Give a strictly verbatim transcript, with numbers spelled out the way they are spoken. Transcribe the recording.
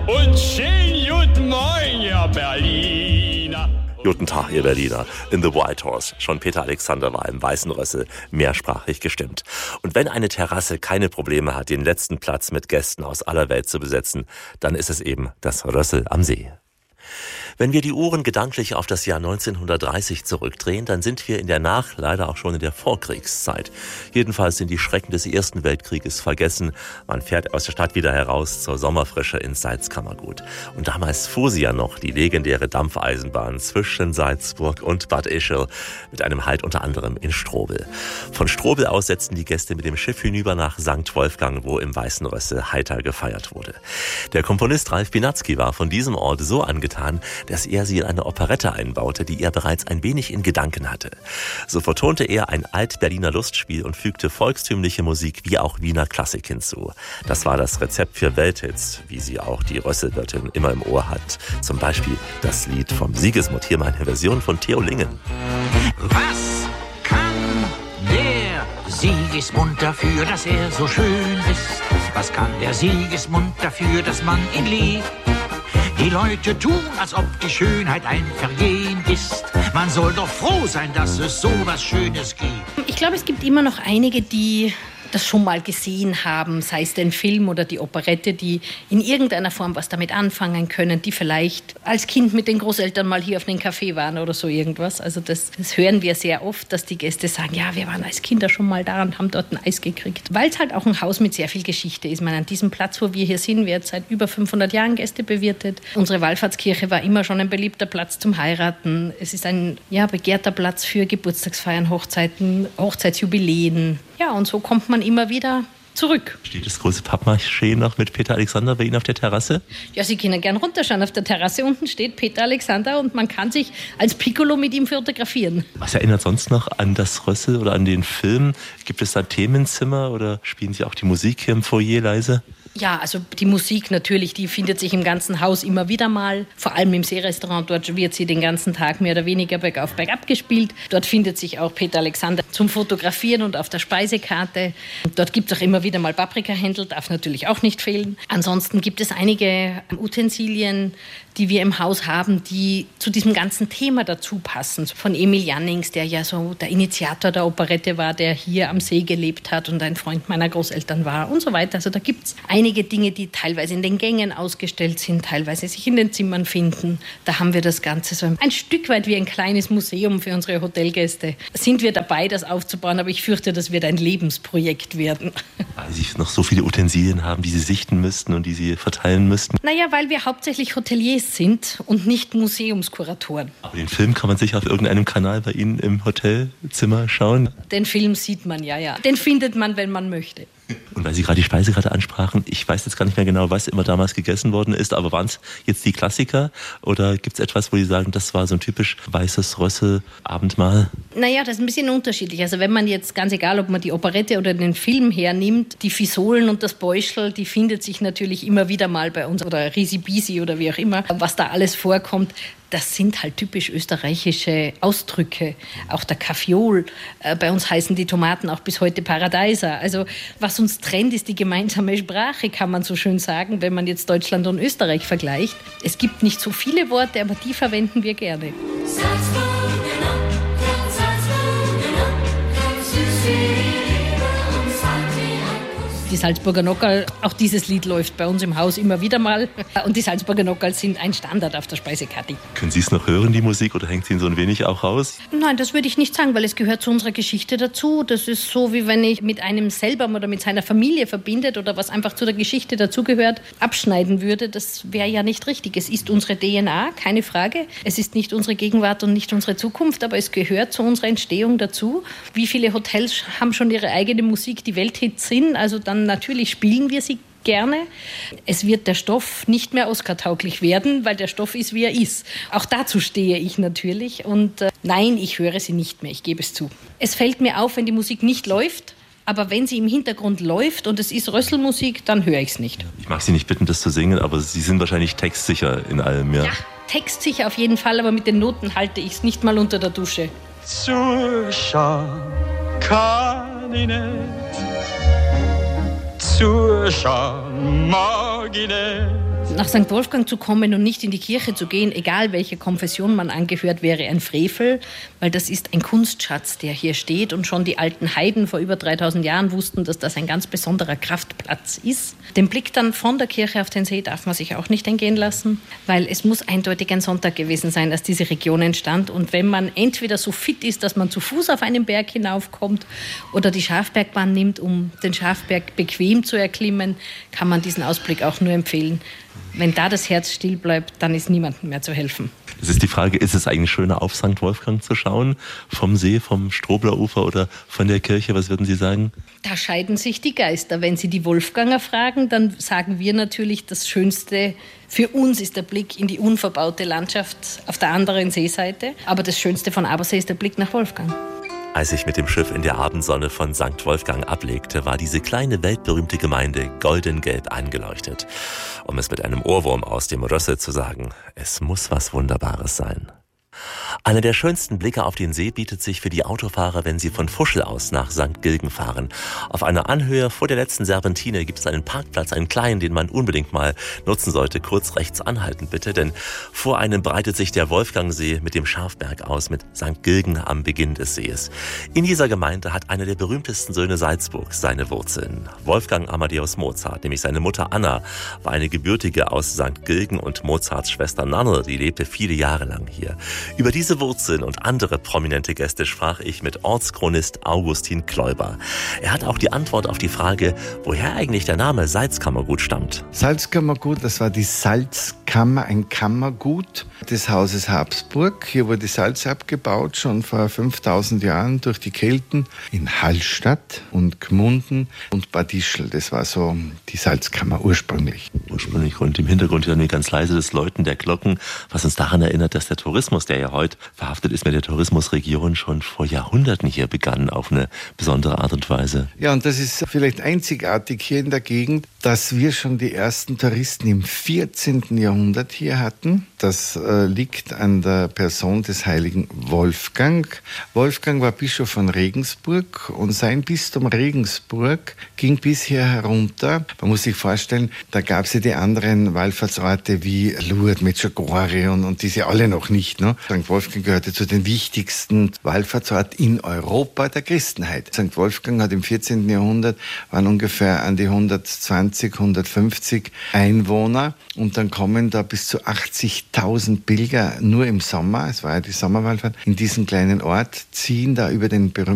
Und schön guten Morgen, ihr Berliner. Guten Tag, ihr Berliner. In The White Horse. Schon Peter Alexander war im Weißen Rössel mehrsprachig gestimmt. Und wenn eine Terrasse keine Probleme hat, den letzten Platz mit Gästen aus aller Welt zu besetzen, dann ist es eben das Rössel am See. Wenn wir die Uhren gedanklich auf das Jahr neunzehnhundertdreißig zurückdrehen, dann sind wir in der Nach-, leider auch schon in der Vorkriegszeit. Jedenfalls sind die Schrecken des Ersten Weltkrieges vergessen. Man fährt aus der Stadt wieder heraus zur Sommerfrische ins Salzkammergut. Und damals fuhr sie ja noch, die legendäre Dampfeisenbahn zwischen Salzburg und Bad Ischl, mit einem Halt unter anderem in Strobel. Von Strobel aus setzten die Gäste mit dem Schiff hinüber nach Sankt Wolfgang, wo im Weißen Rössel heiter gefeiert wurde. Der Komponist Ralf Biernacki war von diesem Ort so angetan, dass er sie in eine Operette einbaute, die er bereits ein wenig in Gedanken hatte. So vertonte er ein Alt-Berliner Lustspiel und fügte volkstümliche Musik wie auch Wiener Klassik hinzu. Das war das Rezept für Welthits, wie sie auch die Rösselwirtin immer im Ohr hat. Zum Beispiel das Lied vom Sigismund. Hier meine Version von Theo Lingen. Was kann der Sigismund dafür, dass er so schön ist? Was kann der Sigismund dafür, dass man ihn liebt? Die Leute tun, als ob die Schönheit ein Vergehen ist. Man soll doch froh sein, dass es so was Schönes gibt. Ich glaube, es gibt immer noch einige, die das schon mal gesehen haben, sei es den Film oder die Operette, die in irgendeiner Form was damit anfangen können, die vielleicht als Kind mit den Großeltern mal hier auf den Café waren oder so irgendwas. Also das, das hören wir sehr oft, dass die Gäste sagen, ja, wir waren als Kinder schon mal da und haben dort ein Eis gekriegt. Weil es halt auch ein Haus mit sehr viel Geschichte ist. Ich meine, an diesem Platz, wo wir hier sind, wird seit über fünfhundert Jahren Gäste bewirtet. Unsere Wallfahrtskirche war immer schon ein beliebter Platz zum Heiraten. Es ist ein ja, begehrter Platz für Geburtstagsfeiern, Hochzeiten, Hochzeitsjubiläen. Ja, und so kommt man immer wieder zurück. Steht das große Pappmaché noch mit Peter Alexander bei Ihnen auf der Terrasse? Ja, Sie können gern runterschauen. Auf der Terrasse unten steht Peter Alexander und man kann sich als Piccolo mit ihm fotografieren. Was erinnert sonst noch an das Rössel oder an den Film? Gibt es da Themenzimmer oder spielen Sie auch die Musik hier im Foyer leise? Ja, also die Musik natürlich, die findet sich im ganzen Haus immer wieder mal. Vor allem im Seerestaurant, dort wird sie den ganzen Tag mehr oder weniger bergauf, bergab gespielt. Dort findet sich auch Peter Alexander zum Fotografieren und auf der Speisekarte. Dort gibt es auch immer wieder mal Paprikahändel, darf natürlich auch nicht fehlen. Ansonsten gibt es einige Utensilien, die wir im Haus haben, die zu diesem ganzen Thema dazu passen. Von Emil Jannings, der ja so der Initiator der Operette war, der hier am See gelebt hat und ein Freund meiner Großeltern war und so weiter. Also da gibt es einige Dinge, die teilweise in den Gängen ausgestellt sind, teilweise sich in den Zimmern finden. Da haben wir das Ganze so ein Stück weit wie ein kleines Museum für unsere Hotelgäste. Sind wir dabei, das aufzubauen, aber ich fürchte, das wird ein Lebensprojekt werden. Weil Sie noch so viele Utensilien haben, die Sie sichten müssten und die Sie verteilen müssten? Naja, weil wir hauptsächlich Hoteliers sind und nicht Museumskuratoren. Aber den Film kann man sicher auf irgendeinem Kanal bei Ihnen im Hotelzimmer schauen? Den Film sieht man, ja, ja. Den findet man, wenn man möchte. Und weil Sie gerade die Speisekarte ansprachen, ich weiß jetzt gar nicht mehr genau, was immer damals gegessen worden ist, aber waren es jetzt die Klassiker oder gibt es etwas, wo Sie sagen, das war so ein typisch weißes Rössel-Abendmahl? Naja, das ist ein bisschen unterschiedlich. Also wenn man jetzt, ganz egal, ob man die Operette oder den Film hernimmt, die Fisolen und das Beuschel, die findet sich natürlich immer wieder mal bei uns oder Risibisi oder wie auch immer, was da alles vorkommt. Das sind halt typisch österreichische Ausdrücke. Auch der Kaffeeol. Äh, bei uns heißen die Tomaten auch bis heute Paradeiser. Also was uns trennt, ist die gemeinsame Sprache, kann man so schön sagen, wenn man jetzt Deutschland und Österreich vergleicht. Es gibt nicht so viele Worte, aber die verwenden wir gerne. Die Salzburger Nockerl, auch dieses Lied läuft bei uns im Haus immer wieder mal. Und die Salzburger Nockerl sind ein Standard auf der Speisekarte. Können Sie es noch hören, die Musik, oder hängt sie Ihnen so ein wenig auch raus? Nein, das würde ich nicht sagen, weil es gehört zu unserer Geschichte dazu. Das ist so, wie wenn ich mit einem selber oder mit seiner Familie verbindet oder was einfach zu der Geschichte dazugehört, abschneiden würde. Das wäre ja nicht richtig. Es ist unsere D N A, keine Frage. Es ist nicht unsere Gegenwart und nicht unsere Zukunft, aber es gehört zu unserer Entstehung dazu. Wie viele Hotels haben schon ihre eigene Musik, die Welthits sind? Also dann natürlich spielen wir sie gerne. Es wird der Stoff nicht mehr Oscar-tauglich werden, weil der Stoff ist, wie er ist. Auch dazu stehe ich natürlich. Und äh, nein, ich höre sie nicht mehr, ich gebe es zu. Es fällt mir auf, wenn die Musik nicht läuft, aber wenn sie im Hintergrund läuft und es ist Rösselmusik, dann höre ich es nicht. Ich mag Sie nicht bitten, das zu singen, aber Sie sind wahrscheinlich textsicher in allem, ja? Ja, textsicher auf jeden Fall, aber mit den Noten halte ich es nicht mal unter der Dusche. Zuschauen kann ich nicht, zuschauen mag ich nicht, Nach Sankt Wolfgang zu kommen und nicht in die Kirche zu gehen, egal welche Konfession man angehört, wäre ein Frevel, weil das ist ein Kunstschatz, der hier steht. Und schon die alten Heiden vor über dreitausend Jahren wussten, dass das ein ganz besonderer Kraftplatz ist. Den Blick dann von der Kirche auf den See darf man sich auch nicht entgehen lassen, weil es muss eindeutig ein Sonntag gewesen sein, als diese Region entstand. Und wenn man entweder so fit ist, dass man zu Fuß auf einen Berg hinaufkommt oder die Schafbergbahn nimmt, um den Schafberg bequem zu erklimmen, kann man diesen Ausblick auch nur empfehlen. Wenn da das Herz still bleibt, dann ist niemandem mehr zu helfen. Es ist die Frage, ist es eigentlich schöner, auf Sankt Wolfgang zu schauen? Vom See, vom Strobler Ufer oder von der Kirche? Was würden Sie sagen? Da scheiden sich die Geister. Wenn Sie die Wolfganger fragen, dann sagen wir natürlich, das Schönste für uns ist der Blick in die unverbaute Landschaft auf der anderen Seeseite. Aber das Schönste von Abersee ist der Blick nach Wolfgang. Als ich mit dem Schiff in der Abendsonne von Sankt Wolfgang ablegte, war diese kleine weltberühmte Gemeinde goldengelb angeleuchtet. Um es mit einem Ohrwurm aus dem Rösse zu sagen, es muss was Wunderbares sein. Einer der schönsten Blicke auf den See bietet sich für die Autofahrer, wenn sie von Fuschel aus nach Sankt Gilgen fahren. Auf einer Anhöhe vor der letzten Serpentine gibt es einen Parkplatz, einen kleinen, den man unbedingt mal nutzen sollte. Kurz rechts anhalten bitte, denn vor einem breitet sich der Wolfgangsee mit dem Schafberg aus, mit Sankt Gilgen am Beginn des Sees. In dieser Gemeinde hat einer der berühmtesten Söhne Salzburgs seine Wurzeln. Wolfgang Amadeus Mozart, nämlich seine Mutter Anna, war eine Gebürtige aus Sankt Gilgen und Mozarts Schwester Nanne, die lebte viele Jahre lang hier. Über diese Wurzeln und andere prominente Gäste sprach ich mit Ortschronist Augustin Kläuber. Er hat auch die Antwort auf die Frage, woher eigentlich der Name Salzkammergut stammt. Salzkammergut, das war die Salzkammer, ein Kammergut des Hauses Habsburg. Hier wurde Salz abgebaut, schon vor fünftausend Jahren durch die Kelten in Hallstatt und Gmunden und Bad Ischl. Das war so die Salzkammer ursprünglich. Ursprünglich und im Hintergrund hier ganz leise das Läuten der Glocken, was uns daran erinnert, dass der Tourismus, der ja heute verhaftet ist mit der Tourismusregion, schon vor Jahrhunderten hier begann, auf eine besondere Art und Weise. Ja, und das ist vielleicht einzigartig hier in der Gegend, dass wir schon die ersten Touristen im vierzehnten Jahrhundert hier hatten. Das äh, liegt an der Person des heiligen Wolfgang. Wolfgang war Bischof von Regensburg und sein Bistum Regensburg ging bis hier herunter. Man muss sich vorstellen, da gab es ja die anderen Wallfahrtsorte wie Lourdes, Medjugorje und, und diese alle noch nicht. Ne? Sankt Wolfgang gehörte zu den wichtigsten Wallfahrtsorten in Europa der Christenheit. Sankt Wolfgang hat im vierzehnten Jahrhundert, waren ungefähr an die hundertzwanzig, hundertfünfzig Einwohner und dann kommen da bis zu achtzigtausend Pilger nur im Sommer, es war ja die Sommerwallfahrt, in diesen kleinen Ort, ziehen da über den berühmten